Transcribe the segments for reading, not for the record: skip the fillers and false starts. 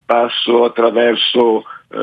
passo attraverso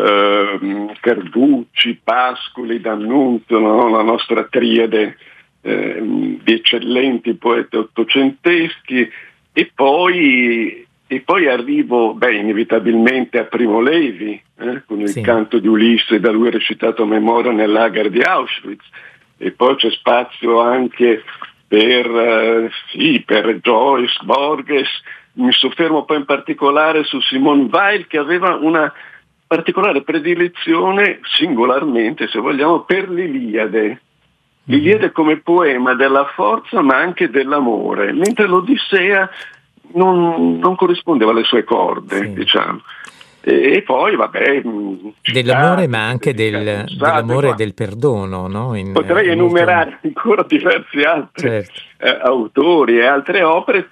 Carducci, Pascoli, D'Annunzio, no? La nostra triade di eccellenti poeti ottocenteschi, e poi arrivo inevitabilmente a Primo Levi, con il canto di Ulisse, da lui recitato a memoria nel lager di Auschwitz, e poi c'è spazio anche per Joyce, Borges. Mi soffermo poi in particolare su Simone Weil, che aveva una particolare predilezione, singolarmente se vogliamo, per l'Iliade. L'Iliade come poema della forza ma anche dell'amore, mentre l'Odissea non corrispondeva alle sue corde, diciamo. E poi dell'amore, ma anche dell'amore e del perdono, no? Potrei enumerare ancora diversi altri autori e altre opere,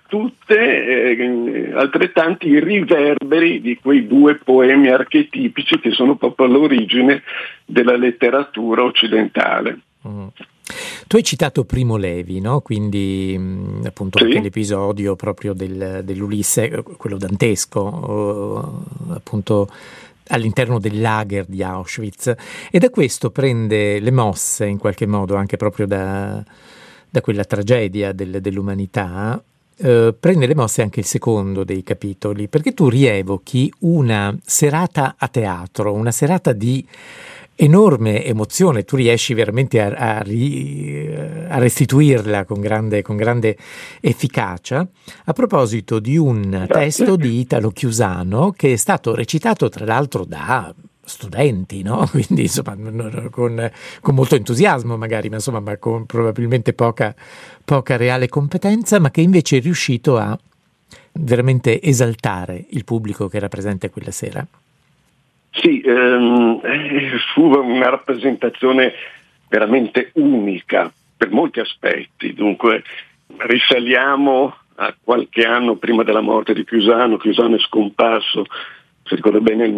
tutte altrettanti riverberi di quei due poemi archetipici che sono proprio all'origine della letteratura occidentale. Tu hai citato Primo Levi, no? Quindi appunto anche l'episodio proprio dell'Ulisse, quello dantesco, appunto all'interno del lager di Auschwitz, e da questo prende le mosse in qualche modo anche proprio da quella tragedia dell'umanità. Prende le mosse anche il secondo dei capitoli, perché tu rievochi una serata a teatro, una serata di enorme emozione. Tu riesci veramente a restituirla con grande efficacia, a proposito di un testo di Italo Chiusano che è stato recitato tra l'altro da studenti, no? Quindi insomma con molto entusiasmo magari, ma insomma con probabilmente poca reale competenza, ma che invece è riuscito a veramente esaltare il pubblico che era presente quella sera. Sì, fu una rappresentazione veramente unica per molti aspetti. Dunque risaliamo a qualche anno prima della morte di Chiusano. Chiusano è scomparso, se ricordo bene, nel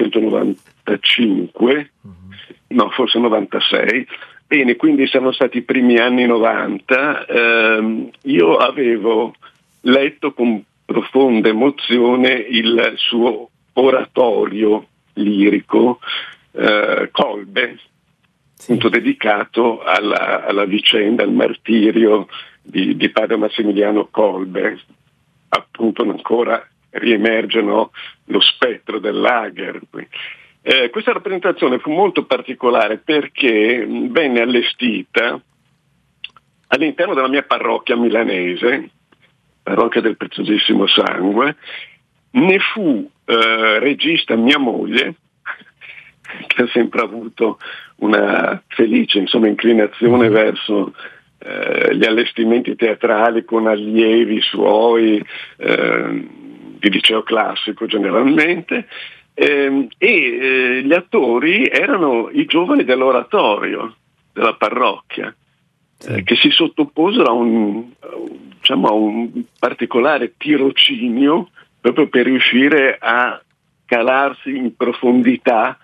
1995, no, forse 96. Bene, quindi siamo stati i primi anni 90. Io avevo letto con profonda emozione il suo oratorio lirico, Kolbe, appunto dedicato alla vicenda, al martirio di padre Massimiliano Kolbe. Appunto ancora riemerge, no, lo spettro del lager. Questa rappresentazione fu molto particolare perché venne allestita all'interno della mia parrocchia milanese, parrocchia del Preziosissimo Sangue. Ne fu regista mia moglie, che ha sempre avuto una felice inclinazione verso gli allestimenti teatrali con allievi suoi di liceo classico generalmente, e gli attori erano i giovani dell'oratorio della parrocchia, che si sottoposero a un particolare tirocinio proprio per riuscire a calarsi in profondità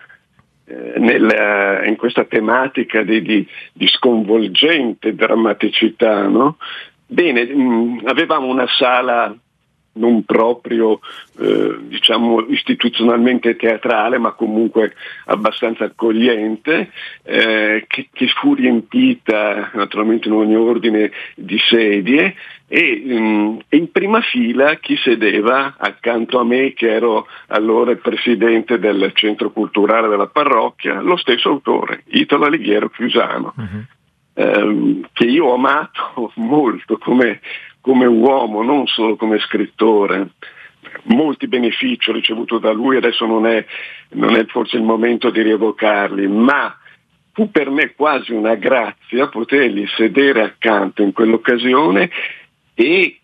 in questa tematica di sconvolgente drammaticità, no? Bene, avevamo una sala non proprio istituzionalmente teatrale, ma comunque abbastanza accogliente, che fu riempita naturalmente in ogni ordine di sedie, e in prima fila chi sedeva accanto a me, che ero allora il presidente del centro culturale della parrocchia, lo stesso autore, Italo Alighiero Chiusano, che io ho amato molto come uomo, non solo come scrittore. Molti benefici ho ricevuto da lui, adesso non è forse il momento di rievocarli, ma fu per me quasi una grazia potergli sedere accanto in quell'occasione e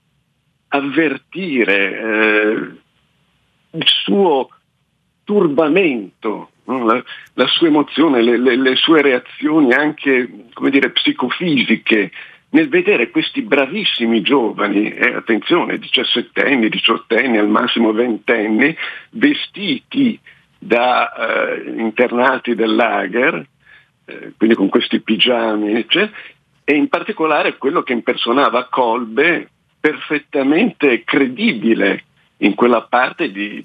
avvertire il suo turbamento, no? La sua emozione, le sue reazioni anche, come dire, psicofisiche, nel vedere questi bravissimi giovani, attenzione, 17enni, 18enni, al massimo 20enni, vestiti da internati del lager, quindi con questi pigiami, e in particolare quello che impersonava Kolbe, perfettamente credibile in quella parte di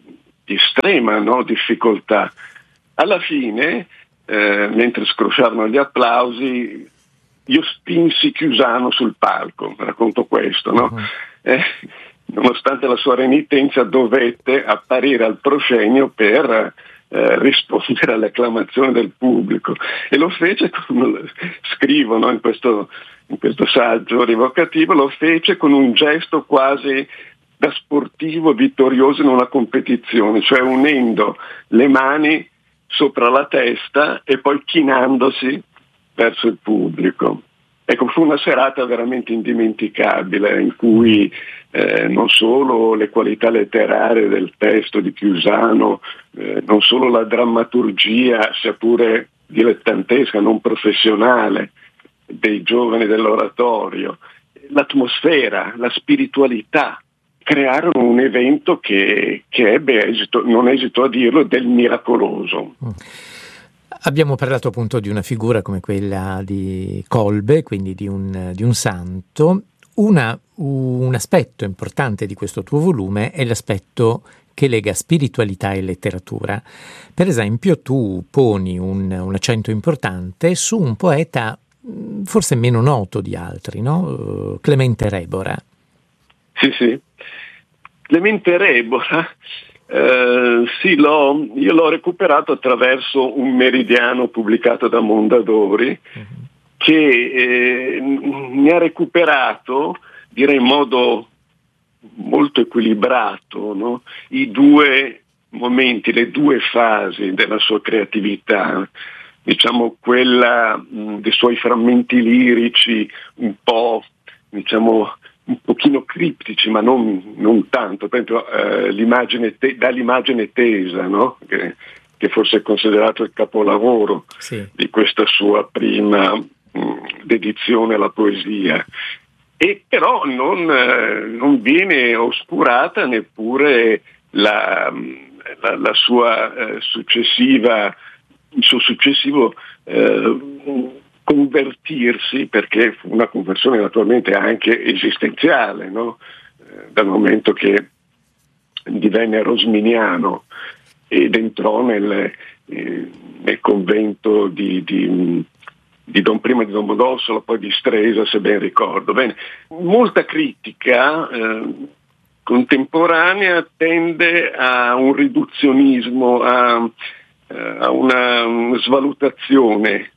di estrema, no, difficoltà. Alla fine, mentre scrosciarono gli applausi, io spinsi Chiusano sul palco, racconto questo, no? Nonostante la sua renitenza dovette apparire al proscenio per rispondere alle acclamazioni del pubblico, e lo fece scrivo, no, in questo saggio rivocativo, lo fece con un gesto quasi da sportivo vittorioso in una competizione, cioè unendo le mani sopra la testa e poi chinandosi verso il pubblico. Ecco, fu una serata veramente indimenticabile, in cui non solo le qualità letterarie del testo di Chiusano, non solo la drammaturgia, sia pure dilettantesca, non professionale, dei giovani dell'oratorio, l'atmosfera, la spiritualità, crearono un evento che ebbe esito, non esito a dirlo, del miracoloso. Abbiamo parlato appunto di una figura come quella di Kolbe, quindi di un santo. Un aspetto importante di questo tuo volume è l'aspetto che lega spiritualità e letteratura. Per esempio, tu poni un accento importante su un poeta forse meno noto di altri, no? Clemente Rebora. Sì. Clemente Rebora, io l'ho recuperato attraverso un meridiano pubblicato da Mondadori, che mi ha recuperato, direi in modo molto equilibrato, no? I due momenti, le due fasi della sua creatività, diciamo quella dei suoi frammenti lirici un po', diciamo, un pochino criptici, ma non tanto. Per esempio dall'immagine tesa, no? Che forse è considerato il capolavoro di questa sua prima dedizione alla poesia, e però non viene oscurata neppure il suo successivo convertirsi, perché fu una conversione naturalmente anche esistenziale, no? Dal momento che divenne rosminiano ed entrò nel convento prima di Don Bodossolo, poi di Stresa, se ben ricordo. Bene, molta critica contemporanea tende a un riduzionismo, a una svalutazione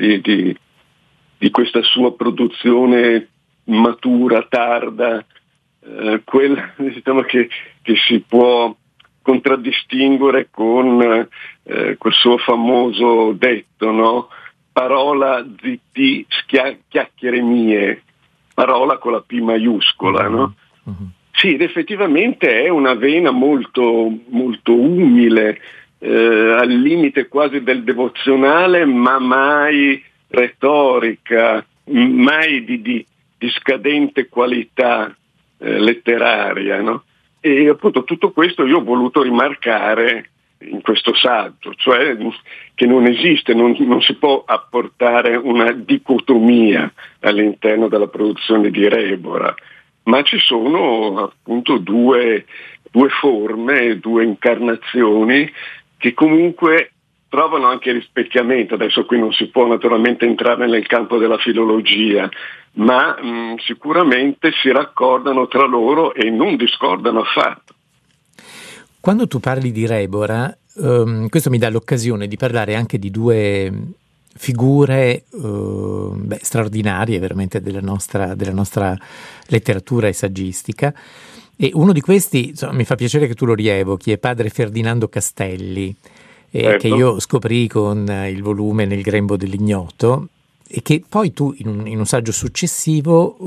di questa sua produzione matura, tarda, quella, diciamo, che si può contraddistinguere con quel suo famoso detto, no? Parola zitti, chiacchiere mie, parola con la P maiuscola, no? Sì, ed effettivamente è una vena molto, molto umile, al limite quasi del devozionale, ma mai retorica, mai di scadente qualità letteraria, no? E appunto tutto questo io ho voluto rimarcare in questo saggio, cioè che non esiste, non si può apportare una dicotomia all'interno della produzione di Rebora, ma ci sono appunto due forme, due incarnazioni che comunque trovano anche rispecchiamento. Adesso qui non si può naturalmente entrare nel campo della filologia, ma sicuramente si raccordano tra loro e non discordano affatto. Quando tu parli di Rebora, questo mi dà l'occasione di parlare anche di due figure straordinarie veramente della nostra letteratura e saggistica, e uno di questi, insomma, mi fa piacere che tu lo rievochi, è padre Ferdinando Castelli, che io scoprì con il volume Nel grembo dell'ignoto, e che poi tu in un saggio successivo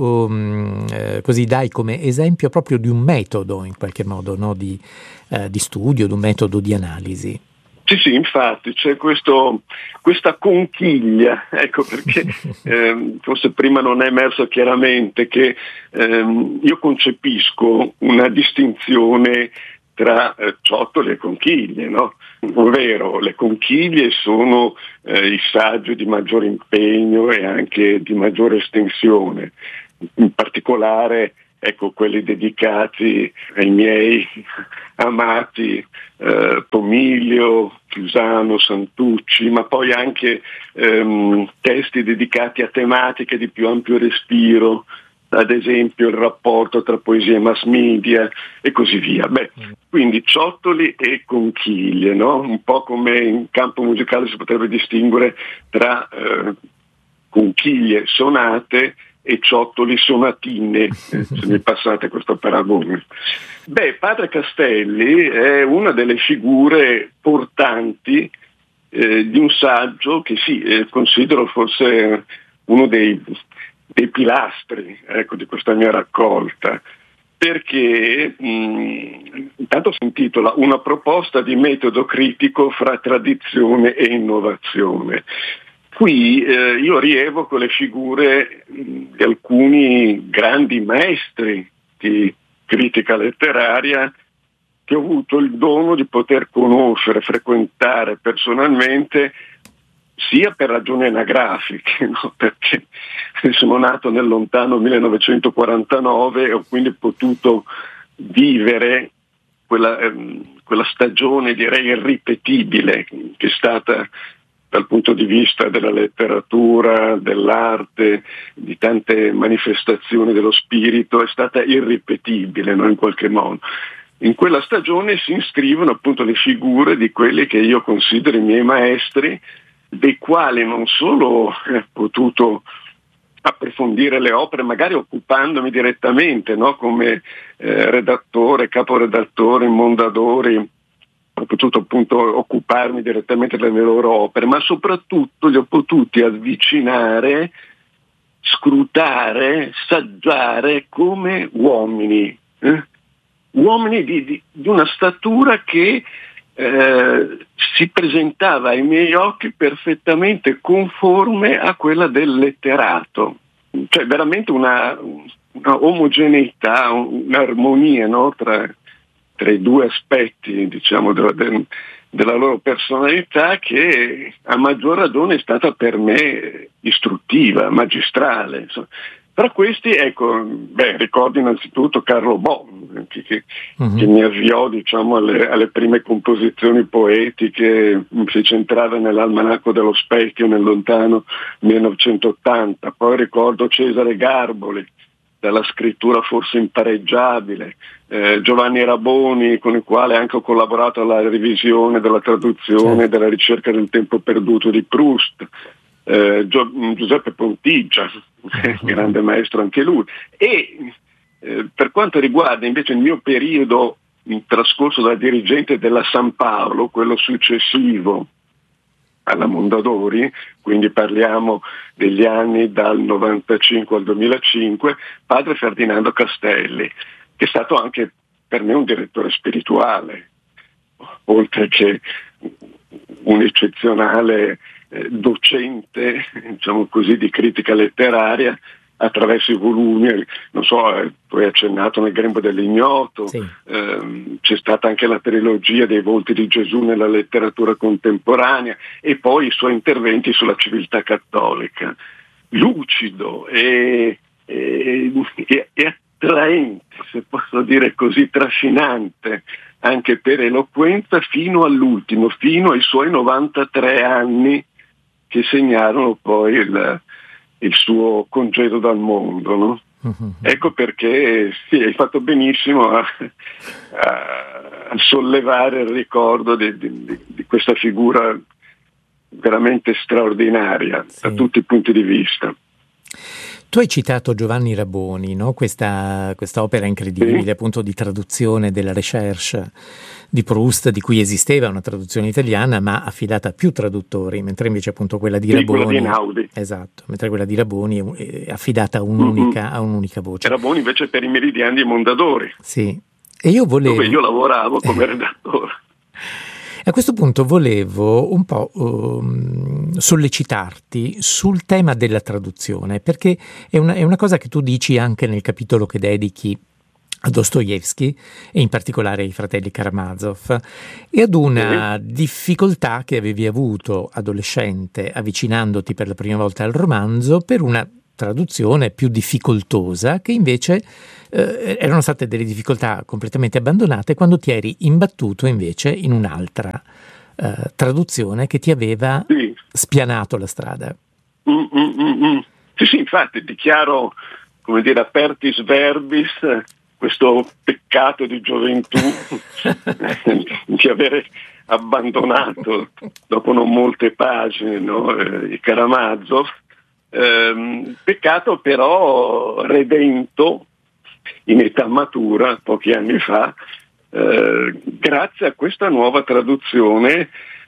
così dai come esempio proprio di un metodo in qualche modo, no? di studio, di un metodo di analisi. Sì, infatti c'è questa conchiglia, ecco perché forse prima non è emerso chiaramente che io concepisco una distinzione tra ciottoli e conchiglie, no? Ovvero le conchiglie sono i saggi di maggiore impegno e anche di maggiore estensione, in particolare ecco, quelli dedicati ai miei amati Pomiglio, Chiusano, Santucci, ma poi anche testi dedicati a tematiche di più ampio respiro, ad esempio il rapporto tra poesia e mass media e così via. Quindi ciottoli e conchiglie, no? Un po' come in campo musicale si potrebbe distinguere tra conchiglie sonate e ciottoli sonatine, se mi passate questo paragone. Padre Castelli è una delle figure portanti di un saggio che considero forse uno dei pilastri, ecco, di questa mia raccolta, perché intanto si intitola Una proposta di metodo critico fra tradizione e innovazione. Qui io rievoco le figure di alcuni grandi maestri di critica letteraria che ho avuto il dono di poter conoscere, frequentare personalmente, sia per ragioni anagrafiche, no? Perché sono nato nel lontano 1949 e ho quindi potuto vivere quella stagione, direi, irripetibile, che è stata, dal punto di vista della letteratura, dell'arte, di tante manifestazioni dello spirito, è stata irripetibile, no? In qualche modo. In quella stagione si iscrivono appunto le figure di quelli che io considero i miei maestri, dei quali non solo ho potuto approfondire le opere, magari occupandomi direttamente, no? Come redattore, caporedattore in Mondadori, ho potuto appunto occuparmi direttamente delle loro opere, ma soprattutto li ho potuti avvicinare, scrutare, saggiare come uomini, uomini di una statura che si presentava ai miei occhi perfettamente conforme a quella del letterato, cioè veramente una omogeneità, un'armonia, no? tra i due aspetti, diciamo, della loro personalità, che a maggior ragione è stata per me istruttiva, magistrale. Insomma. Tra questi, ecco, ricordo innanzitutto Carlo Bo, che mi avviò, diciamo, alle prime composizioni poetiche, mi fece entrare nell'Almanacco dello Specchio nel lontano 1980. Poi ricordo Cesare Garboli, dalla scrittura forse impareggiabile, Giovanni Raboni, con il quale anche ho collaborato alla revisione della traduzione, della ricerca del tempo perduto di Proust, Giuseppe Pontigia, grande maestro anche lui. E per quanto riguarda invece il mio periodo trascorso da dirigente della San Paolo, quello successivo alla Mondadori, quindi parliamo degli anni dal 95 al 2005, padre Ferdinando Castelli, che è stato anche per me un direttore spirituale, oltre che un eccezionale docente, diciamo così, di critica letteraria attraverso i volumi, non so, tu hai accennato nel Grembo dell'Ignoto, sì. C'è stata anche la trilogia dei volti di Gesù nella letteratura contemporanea e poi i suoi interventi sulla civiltà cattolica, lucido e attraente, se posso dire così, trascinante anche per eloquenza fino all'ultimo, fino ai suoi 93 anni che segnarono poi il suo congedo dal mondo, no? Ecco perché sì, hai fatto benissimo a sollevare il ricordo di questa figura veramente straordinaria, sì, da tutti i punti di vista. Tu hai citato Giovanni Raboni, no? Questa opera incredibile, sì, appunto di traduzione della Recherche di Proust, di cui esisteva una traduzione italiana ma affidata a più traduttori, mentre invece appunto quella di Raboni, quella di Einaudi. Esatto, mentre quella di Raboni è affidata a un'unica voce. E Raboni invece per i Meridiani di Mondadori. Sì. E io volevo... dove io lavoravo come redattore. A questo punto volevo un po' sollecitarti sul tema della traduzione, perché è una cosa che tu dici anche nel capitolo che dedichi a Dostoevskij e in particolare ai fratelli Karamazov, e ad una difficoltà che avevi avuto adolescente avvicinandoti per la prima volta al romanzo per una traduzione più difficoltosa, che invece erano state delle difficoltà completamente abbandonate quando ti eri imbattuto invece in un'altra traduzione che ti aveva spianato la strada. Sì, infatti dichiaro, come dire, apertis verbis, questo peccato di gioventù di avere abbandonato dopo non molte pagine, no, i Karamazov, peccato però redento in età matura pochi anni fa, grazie a questa nuova traduzione.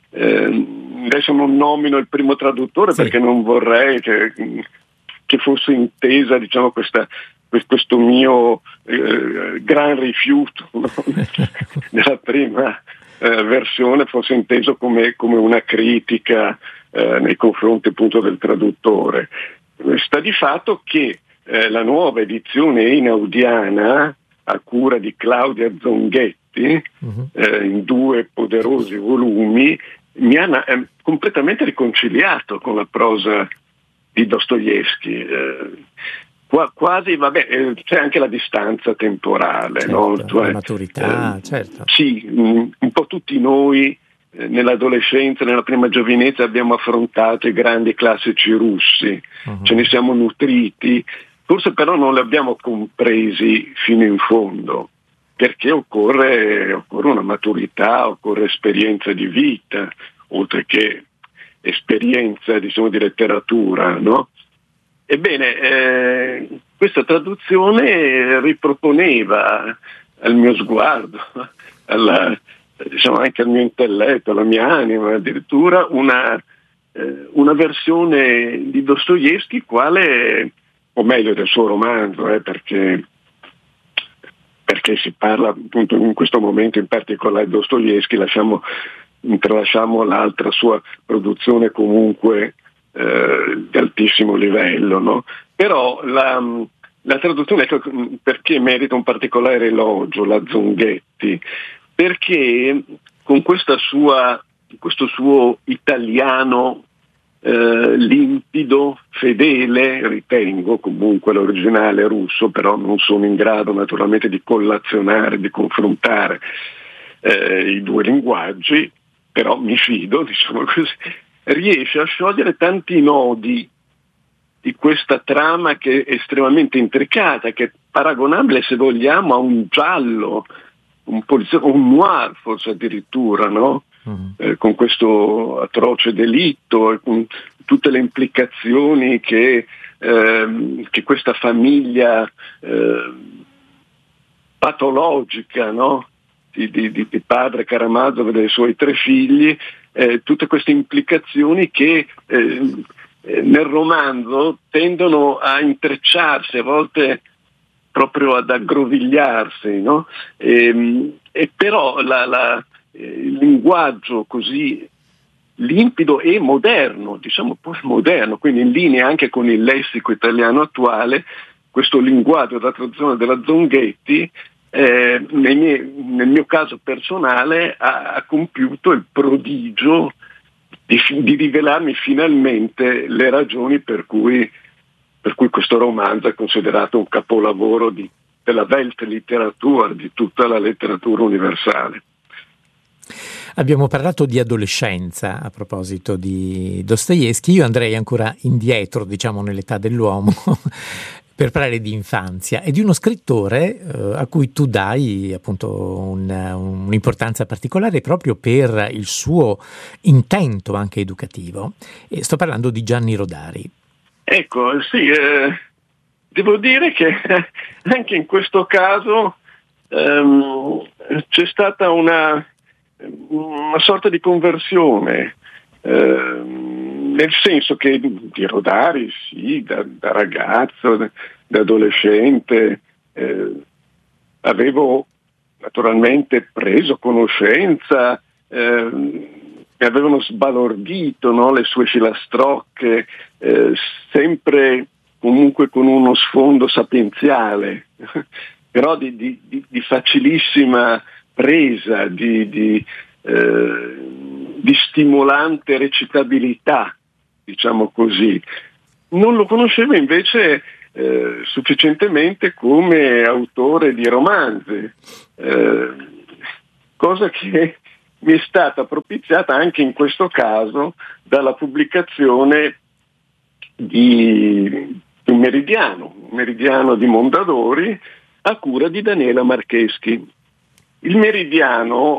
Adesso non nomino il primo traduttore, perché non vorrei che fosse intesa, diciamo, questo mio gran rifiuto, no? Nella prima versione fosse inteso come una critica nei confronti appunto del traduttore. Sta di fatto che la nuova edizione einaudiana, a cura di Claudia Zonghetti, in 2 poderosi volumi, mi ha completamente riconciliato con la prosa di Dostoevskij. Quasi, c'è anche la distanza temporale, certo, no? La maturità, certo. Sì, un po' tutti noi nell'adolescenza, nella prima giovinezza abbiamo affrontato i grandi classici russi, ce ne siamo nutriti, forse però non li abbiamo compresi fino in fondo, perché occorre una maturità, occorre esperienza di vita, oltre che esperienza, diciamo, di letteratura, no? Ebbene, questa traduzione riproponeva al mio sguardo, diciamo anche al mio intelletto, alla mia anima addirittura, una versione di Dostoevskij quale, o meglio del suo romanzo, perché si parla appunto in questo momento in particolare di Dostoevskij, tralasciamo l'altra sua produzione comunque di altissimo livello, no? Però la traduzione, perché merita un particolare elogio la Zonghetti? Perché con questo suo italiano limpido, fedele, ritengo, comunque l'originale russo, però non sono in grado naturalmente di collazionare, di confrontare i 2 linguaggi, però mi fido, diciamo così, riesce a sciogliere tanti nodi di questa trama che è estremamente intricata, che è paragonabile, se vogliamo, a un giallo, un poliziotto, un noir forse addirittura, no? Con questo atroce delitto e con tutte le implicazioni che questa famiglia patologica, no? di padre Karamazov e dei suoi 3 figli, tutte queste implicazioni che nel romanzo tendono a intrecciarsi, a volte proprio ad aggrovigliarsi, no? E però il linguaggio così limpido e moderno, diciamo poi moderno, quindi in linea anche con il lessico italiano attuale, questo linguaggio da traduzione della Zonghetti, nel mio caso personale ha compiuto il prodigio di rivelarmi finalmente le ragioni per cui questo romanzo è considerato un capolavoro della Weltliteratur, di tutta la letteratura universale. Abbiamo parlato di adolescenza a proposito di Dostoevskij, io andrei ancora indietro, diciamo nell'età dell'uomo, per parlare di infanzia e di uno scrittore a cui tu dai appunto un'importanza particolare proprio per il suo intento anche educativo. E sto parlando di Gianni Rodari. Ecco, sì, devo dire che anche in questo caso c'è stata una sorta di conversione, nel senso che di Rodari, sì, da ragazzo, da adolescente, avevo naturalmente preso conoscenza, mi avevano sbalordito, no, le sue filastrocche, sempre comunque con uno sfondo sapienziale, però di facilissima presa, di stimolante recitabilità, diciamo così. non lo conoscevo invece sufficientemente come autore di romanzi, cosa che mi è stata propiziata anche in questo caso dalla pubblicazione di un meridiano di Mondadori a cura di Daniela Marcheschi. Il Meridiano